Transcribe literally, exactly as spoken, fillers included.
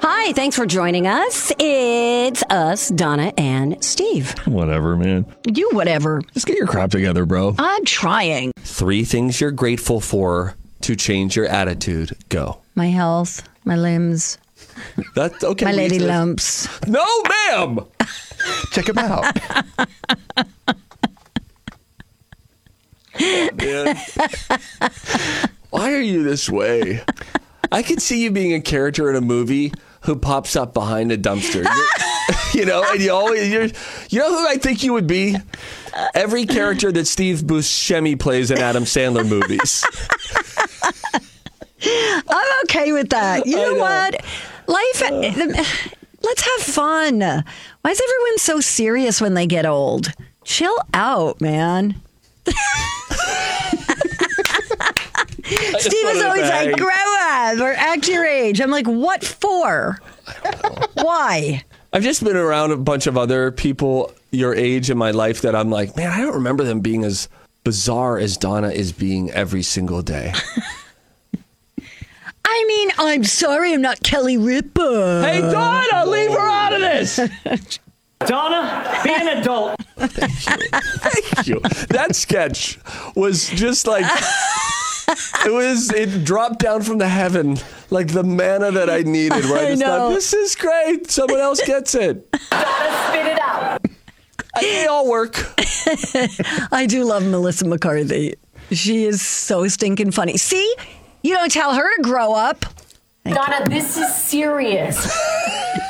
Hi, thanks for joining us. It's us, Donna and Steve. Whatever, man. You whatever. Just get your crap together, bro. I'm trying. Three things you're grateful for to change your attitude. Go. My health, my limbs, That's okay. my lady Lisa. lumps. No, ma'am. Check him out. Man. Why are you this way? I could see you being a character in a movie who pops up behind a dumpster. You're- you know, and you always, you're, you know who I think you would be? Every character that Steve Buscemi plays in Adam Sandler movies. I'm okay with that. You know, know. what? Life, let's have fun. Why is everyone so serious when they get old? Chill out, man. Steve is always like, grow up or act your age. I'm like, what for? Why? I've just been around a bunch of other people your age in my life that I'm like, man, I don't remember them being as bizarre as Donna is being every single day. I mean, I'm sorry I'm not Kelly Ripa. Hey, Donna, leave her out of this. Donna, be an adult. Thank you. That sketch was just like, it was, it dropped down from the heaven like the manna that I needed. Where I, I just know. thought, this is great. Someone else gets it. Donna, spit it out. I, they all work. I do love Melissa McCarthy. She is so stinking funny. See? You don't tell her to grow up. Donna, this is serious.